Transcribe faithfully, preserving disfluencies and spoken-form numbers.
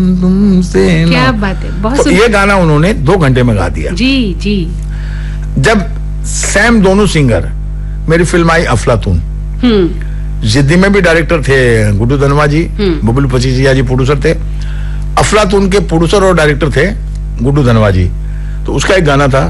तुमसे क्या बात है, बहुत तो ये गाना उन्होंने दो घंटे में गा दिया। जी जी। जब सैम दोनों सिंगर, मेरी फिल्म आई अफलातून, हम्म जिद्दी में भी डायरेक्टर थे गुड्डू धनवा जी, बबलू पचीसिया जी प्रोड्यूसर थे। अफलातून के प्रोड्यूसर और डायरेक्टर थे गुड्डू धनवा जी। तो उसका एक गाना था,